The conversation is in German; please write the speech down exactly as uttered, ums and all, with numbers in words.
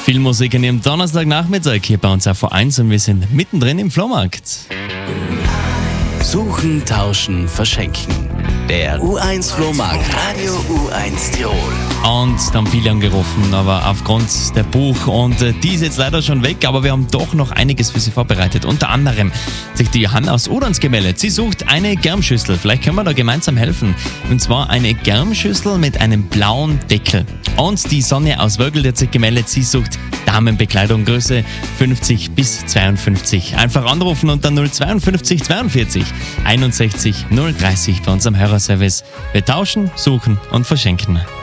Viel Musik an ihrem Donnerstagnachmittag hier bei uns auf U eins und wir sind mittendrin im Flohmarkt. Suchen, tauschen, verschenken. Der U eins Flohmarkt. Radio U eins Tirol. Und dann viele angerufen, aber aufgrund der Buch und äh, die ist jetzt leider schon weg, aber wir haben doch noch einiges für Sie vorbereitet. Unter anderem hat sich die Johanna aus Udans gemeldet. Sie sucht eine Germschüssel. Vielleicht können wir da gemeinsam helfen. Und zwar eine Germschüssel mit einem blauen Deckel. Und die Sonne aus Wörgl hat sich gemeldet. Sie sucht Damenbekleidung Größe fünfzig bis zweiundfünfzig. Einfach anrufen unter null zweiundfünfzig zweiundvierzig einundsechzig null dreißig bei unserem Hörerservice. Wir tauschen, suchen und verschenken.